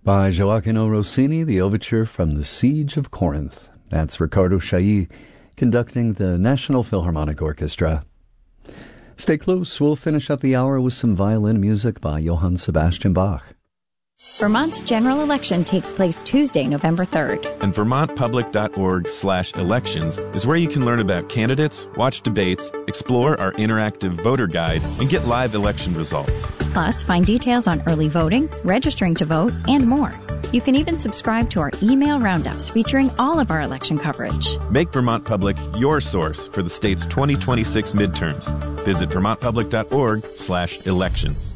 by Gioacchino Rossini, the overture from The Siege of Corinth. That's Riccardo Chailly conducting the National Philharmonic Orchestra. Stay close. We'll finish up the hour with some violin music by Johann Sebastian Bach. Vermont's general election takes place Tuesday, November 3rd. And vermontpublic.org/elections is where you can learn about candidates, watch debates, explore our interactive voter guide, and get live election results. Plus, find details on early voting, registering to vote, and more. You can even subscribe to our email roundups featuring all of our election coverage. Make Vermont Public your source for the state's 2026 midterms. Visit vermontpublic.org/elections.